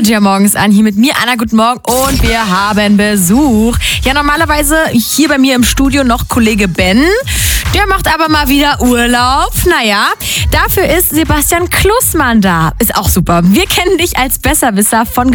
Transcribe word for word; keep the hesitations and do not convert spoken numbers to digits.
ja morgens an, hier mit mir, Anna, guten Morgen, und wir haben Besuch. Ja, normalerweise hier bei mir im Studio noch Kollege Ben, der macht aber mal wieder Urlaub. Naja, dafür ist Sebastian Klussmann da, ist auch super. Wir kennen dich als Besserwisser von